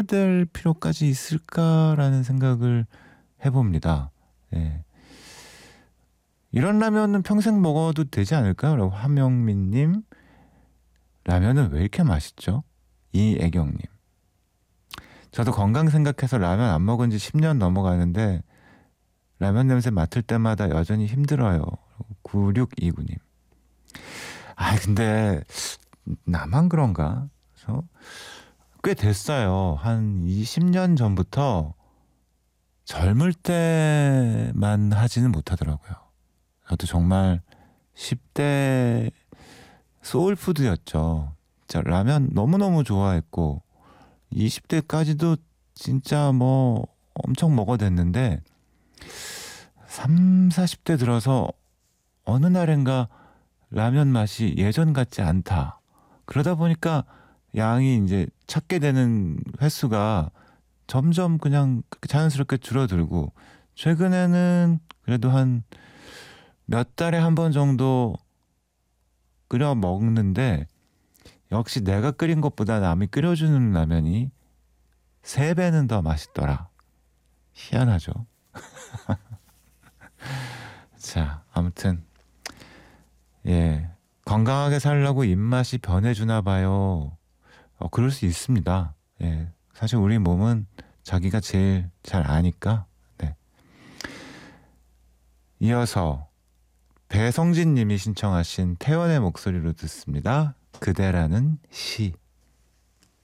될 필요까지 있을까라는 생각을 해봅니다. 예. 이런 라면은 평생 먹어도 되지 않을까요? 라고 하명민님, 라면은 왜 이렇게 맛있죠? 이애경님, 저도 건강 생각해서 라면 안 먹은 지 10년 넘어가는데 라면 냄새 맡을 때마다 여전히 힘들어요. 9629님, 근데 나만 그런가? 저 꽤 됐어요. 한 20년 전부터 젊을 때만 하지는 못하더라고요. 저도 정말 10대 소울푸드였죠. 진짜 라면 너무너무 좋아했고 20대까지도 진짜 뭐 엄청 먹어댔는데 3, 40대 들어서 어느 날인가 라면 맛이 예전 같지 않다. 그러다 보니까 양이 이제 찾게 되는 횟수가 점점 그냥 자연스럽게 줄어들고, 최근에는 그래도 한 몇 달에 한 번 정도 끓여 먹는데, 역시 내가 끓인 것보다 남이 끓여주는 라면이 3배는 더 맛있더라. 희한하죠. 자, 아무튼 건강하게 살려고 입맛이 변해주나 봐요. 그럴 수 있습니다. 사실 우리 몸은 자기가 제일 잘 아니까. 네. 이어서 배성진 님이 신청하신 태연의 목소리로 듣습니다. 그대라는 시.